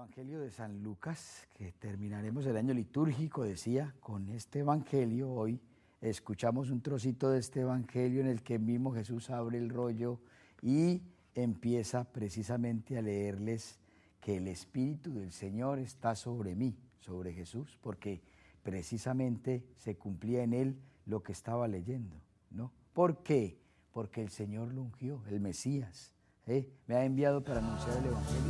Evangelio de San Lucas, que terminaremos el año litúrgico, decía, con este Evangelio. Hoy escuchamos un trocito de este Evangelio en el que mismo Jesús abre el rollo y empieza precisamente a leerles que el Espíritu del Señor está sobre mí, sobre Jesús, porque precisamente se cumplía en él lo que estaba leyendo, ¿no? ¿Por qué? Porque el Señor lo ungió, el Mesías, me ha enviado para anunciar el Evangelio